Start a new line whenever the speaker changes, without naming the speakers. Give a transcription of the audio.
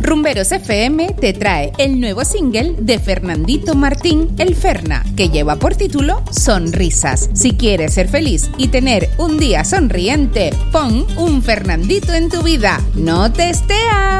Rumberos FM te trae el nuevo single de Fernandito Martín, El Ferna, que lleva por título Sonrisas. Si quieres ser feliz y tener un día sonriente, pon un Fernandito en tu vida. ¡No te estea!